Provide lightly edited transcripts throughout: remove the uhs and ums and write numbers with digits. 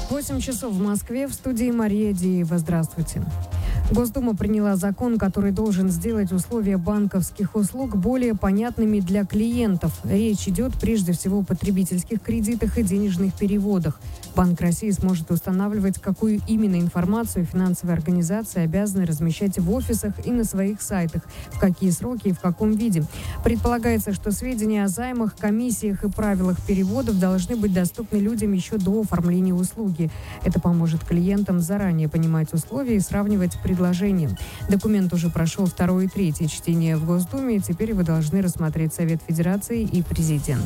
8 часов в Москве, в студии Мария Деева. Здравствуйте. Госдума приняла закон, который должен сделать условия банковских услуг более понятными для клиентов. Речь идет прежде всего о потребительских кредитах и денежных переводах. Банк России сможет устанавливать, какую именно информацию финансовые организации обязаны размещать в офисах и на своих сайтах, в какие сроки и в каком виде. Предполагается, что сведения о займах, комиссиях и правилах переводов должны быть доступны людям еще до оформления услуги. Это поможет клиентам заранее понимать условия и сравнивать предложения. Документ уже прошел 2 и 3 чтение в Госдуме, и теперь его должны рассмотреть Совет Федерации и президент.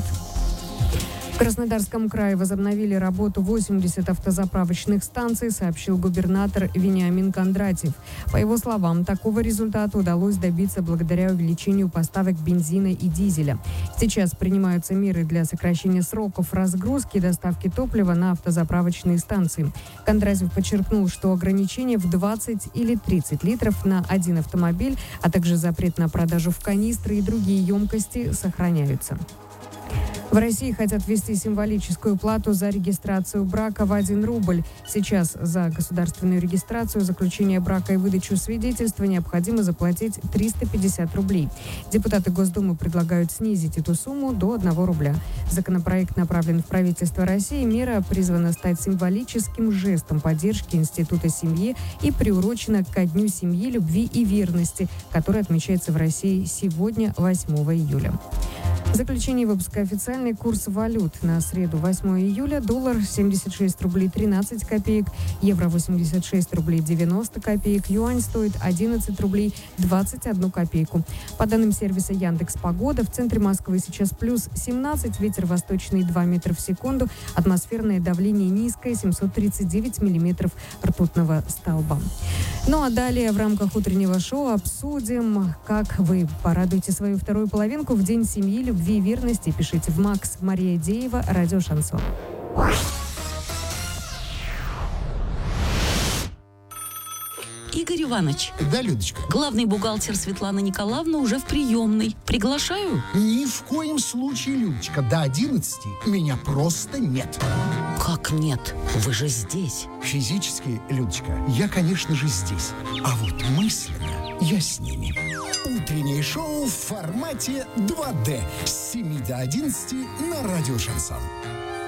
В Краснодарском крае возобновили работу 80 автозаправочных станций, сообщил губернатор Вениамин Кондратьев. По его словам, такого результата удалось добиться благодаря увеличению поставок бензина и дизеля. Сейчас принимаются меры для сокращения сроков разгрузки и доставки топлива на автозаправочные станции. Кондратьев подчеркнул, что ограничения в 20 или 30 литров на один автомобиль, а также запрет на продажу в канистры и другие емкости сохраняются. В России хотят ввести символическую плату за регистрацию брака в 1 рубль. Сейчас за государственную регистрацию, заключение брака и выдачу свидетельства необходимо заплатить 350 рублей. Депутаты Госдумы предлагают снизить эту сумму до 1 рубля. Законопроект направлен в правительство России. Мера призвана стать символическим жестом поддержки Института семьи и приурочена ко Дню семьи, любви и верности, который отмечается в России сегодня, 8 июля. В заключении выпуска официальный курс валют на среду, 8 июля. Доллар 76 рублей 13 копеек, евро 86 рублей 90 копеек, юань стоит 11 рублей 21 копейку. По данным сервиса Яндекс.Погода, в центре Москвы сейчас плюс 17, ветер восточный 2 метра в секунду, атмосферное давление низкое 739 миллиметров ртутного столба. Ну а далее в рамках утреннего шоу обсудим, как вы порадуете свою вторую половинку в День семьи, любви и верности. Пишите в Макс. Мария Деева, радио «Шансон». Игорь Иванович. Да, Людочка. Главный бухгалтер Светлана Николаевна уже в приемной. Приглашаю? Ни в коем случае, Людочка. До 11 меня просто нет. Как нет? Вы же здесь. Физически, Людочка, я, конечно же, здесь. А вот мысленно я с ними. Утреннее шоу в формате 2D с 7 до 11 на радио «Шансон».